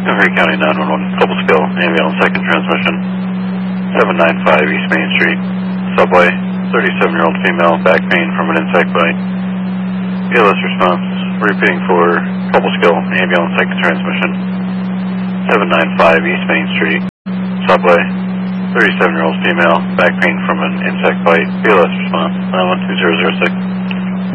Emory County 911, Cobleskill, ambulance, second transmission, 795 East Main Street, subway, 37-year-old female, back pain from an insect bite. BLS response, repeating for Cobleskill, ambulance, second transmission, 795 East Main Street, subway, 37-year-old female, back pain from an insect bite. BLS response, 91206.